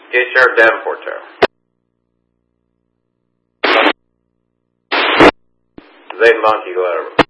Gate Sheriff Davenport Tower. Zayden Bond, Eagle out over.